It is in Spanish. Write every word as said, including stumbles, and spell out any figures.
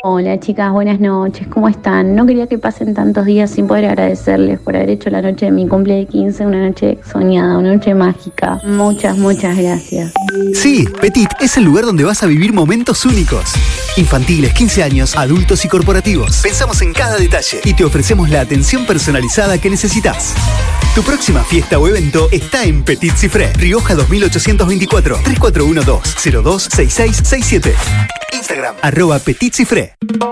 Hola chicas, buenas noches, ¿cómo están? No quería que pasen tantos días sin poder agradecerles por haber hecho la noche de mi cumple de quince una noche soñada, una noche mágica. Muchas, muchas gracias. Sí, Petit es el lugar donde vas a vivir momentos únicos. Infantiles, quince años, adultos y corporativos. Pensamos en cada detalle y te ofrecemos la atención personalizada que necesitas. Tu próxima fiesta o evento está en Petit Cifré, Rioja dos mil ochocientos veinticuatro, tres cuatro uno dos, cero dos seis seis seis siete. Instagram, arroba Petit Cifré.